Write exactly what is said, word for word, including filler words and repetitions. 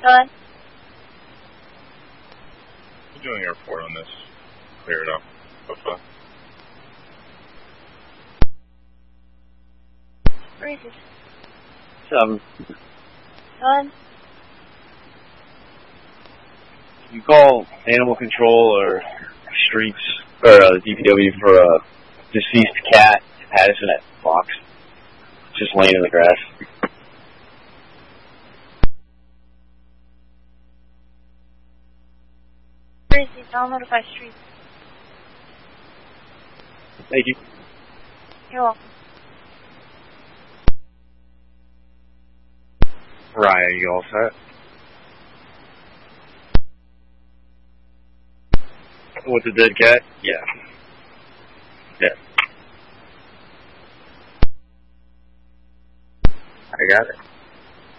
ahead. I'm doing a report on this. Clear it up. Okay. Where is it? Seven. Go ahead. You call animal control or streets or uh, D P W for a deceased cat, Patterson at Fox, just laying in the grass. Where is it? I'll notify streets. Thank you. You're welcome. Ryan, you all set? With the dead cat? Yeah. Yeah. I got it.